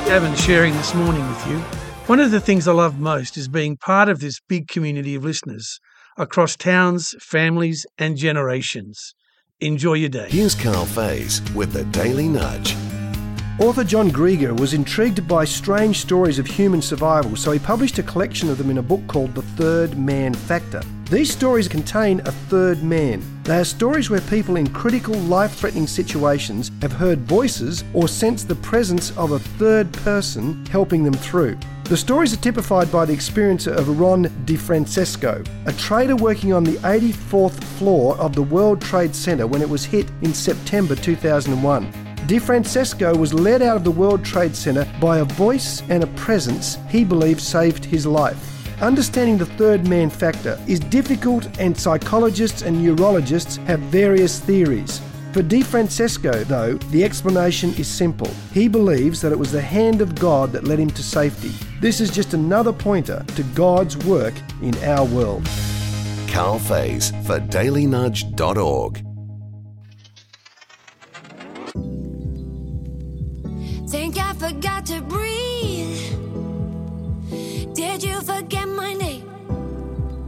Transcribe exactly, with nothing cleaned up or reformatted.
Gavin sharing this morning with you. One of the things I love most is being part of this big community of listeners across towns, families and generations. Enjoy your day. Here's Carl Faze with the Daily Nudge. Author John Grieger was intrigued by strange stories of human survival, so he published a collection of them in a book called The Third Man Factor. These stories contain a third man. They are stories where people in critical, life-threatening situations have heard voices or sensed the presence of a third person helping them through. The stories are typified by the experience of Ron DeFrancesco, a trader working on the eighty-fourth floor of the World Trade Center when it was hit in September two thousand one. DeFrancesco was led out of the World Trade Center by a voice and a presence he believed saved his life. Understanding the third man factor is difficult, and psychologists and neurologists have various theories. For DeFrancesco, though, the explanation is simple. He believes that it was the hand of God that led him to safety. This is just another pointer to God's work in our world. Carl Faze for daily nudge dot org. Think I forgot to breathe. Did you forget my name?